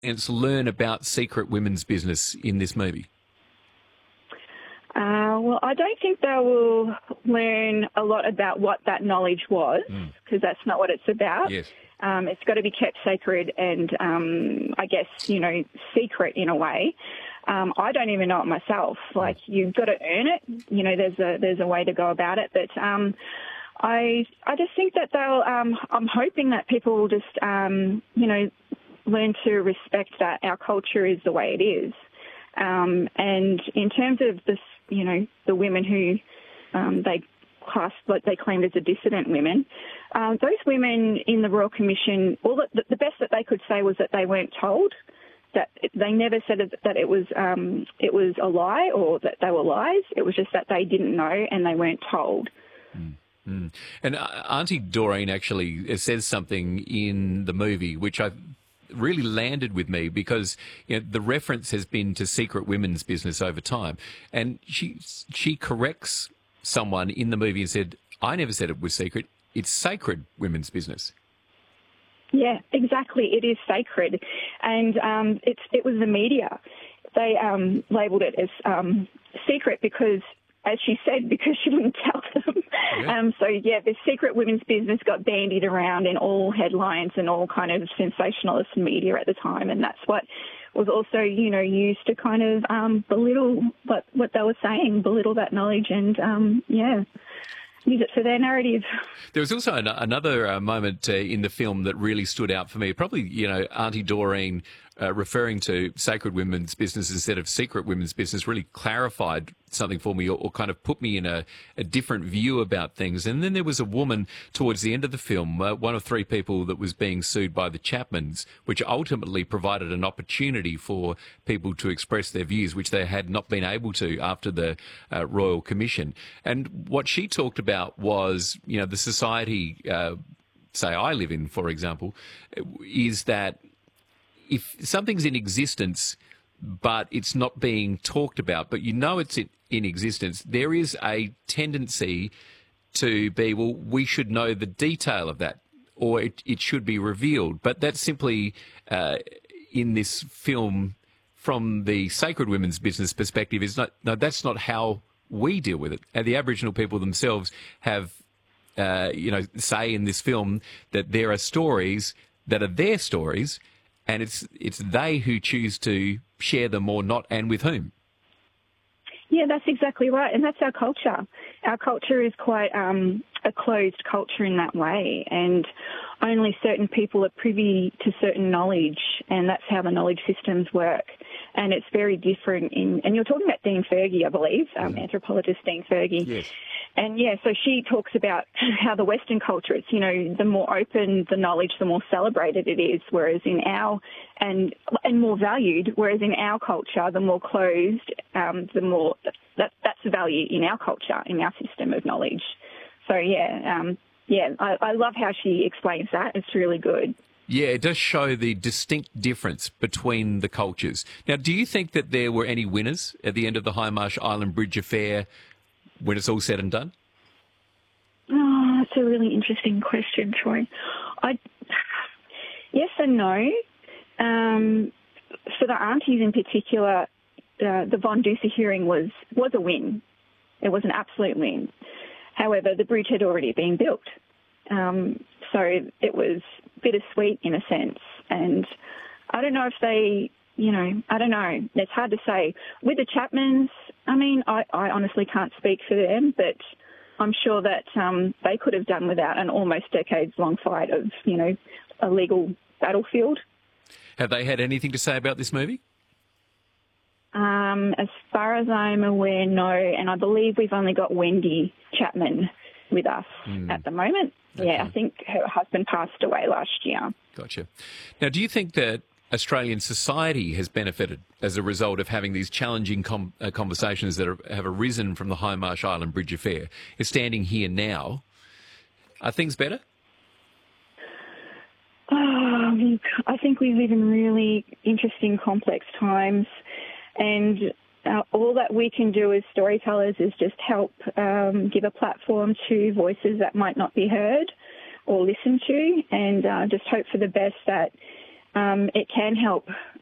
audience learn about secret women's business in this movie? Well, I don't think they will learn a lot about what that knowledge was, because that's not what it's about. Yes. It's got to be kept sacred and, I guess, secret in a way. I don't even know it myself. Like, you've got to earn it. There's a way to go about it. But I just think that I'm hoping that people will just, learn to respect that our culture is the way it is. And in terms of this, the women who they classed, what they claimed as a dissident women, those women in the Royal Commission, the best that they could say was that they weren't told. That they never said that it was a lie or that they were lies. It was just that they didn't know and they weren't told. And Auntie Doreen actually says something in the movie which I really landed with me, because the reference has been to secret women's business over time, and she corrects someone in the movie and said, "I never said it was secret. It's sacred women's business." Yeah, exactly. It is sacred, and it was the media. They labelled it as secret because, as she said, because she wouldn't tell them. Yeah. The secret women's business got bandied around in all headlines and all kind of sensationalist media at the time, and that's what was also, used to kind of belittle what they were saying, belittle that knowledge, and use it for their narrative. There was also another moment in the film that really stood out for me. Probably, Auntie Doreen referring to sacred women's business instead of secret women's business really clarified something for me, or kind of put me in a different view about things. And then there was a woman towards the end of the film, one of three people that was being sued by the Chapmans, which ultimately provided an opportunity for people to express their views, which they had not been able to after the Royal Commission. And what she talked about was, the society, say I live in, for example, is that if something's in existence but it's not being talked about, but it's in existence, there is a tendency to be, well, we should know the detail of that, or it should be revealed. But that's simply, in this film, from the sacred women's business perspective, that's not how we deal with it. And the Aboriginal people themselves have, say in this film that there are stories that are their stories, and it's they who choose to share them or not, and with whom. Yeah, that's exactly right, and that's our culture. Our culture is quite a closed culture in that way, and only certain people are privy to certain knowledge, and that's how the knowledge systems work. And it's very different and you're talking about Dean Fergie, I believe, anthropologist Dean Fergie. Yes. And so she talks about how the Western culture, it's, the more open the knowledge, the more celebrated it is, whereas in and more valued, whereas in our culture, the more closed, the more, that's the value in our culture, in our system of knowledge. So, I love how she explains that. It's really good. Yeah, it does show the distinct difference between the cultures. Now, do you think that there were any winners at the end of the Hindmarsh Island Bridge affair when it's all said and done? Oh, that's a really interesting question, Troy. Yes and no. For the aunties in particular, the Von Duser hearing was a win. It was an absolute win. However, the bridge had already been built. So it was bittersweet in a sense. And I don't know if they, I don't know. It's hard to say. With the Chapmans, I honestly can't speak for them, but I'm sure that they could have done without an almost decades-long fight of, a legal battlefield. Have they had anything to say about this movie? As far as I'm aware, no. And I believe we've only got Wendy Chapman with us at the moment. Okay. Yeah, I think her husband passed away last year. Gotcha. Now, do you think that Australian society has benefited as a result of having these challenging conversations that have arisen from the Hindmarsh Island Bridge affair? Is standing here now, are things better? I think we live in really interesting, complex times, and all that we can do as storytellers is just help give a platform to voices that might not be heard or listened to, and just hope for the best that it can help